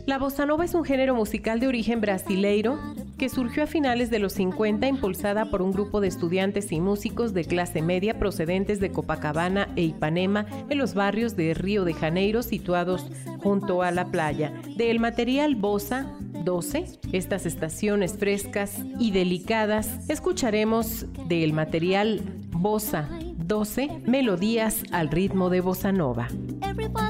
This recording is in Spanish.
La bossa nova es un género musical de origen brasileiro que surgió a finales de los 50 impulsada por un grupo de estudiantes y músicos de clase media procedentes de Copacabana e Ipanema en los barrios de Río de Janeiro situados junto a la playa. Del material Bossa 12, estas estaciones frescas y delicadas, escucharemos del material Bossa 12 melodías al ritmo de bossa nova.